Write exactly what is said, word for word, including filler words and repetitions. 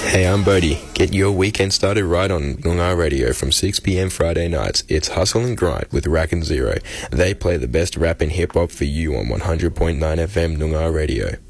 Hey, I'm Bodie. Get your weekend started right on Noongar Radio from six p.m. Friday nights. It's Hustle and Grind with Rack and Zero. They play the best rap and hip-hop for you on one hundred point nine F M Noongar Radio.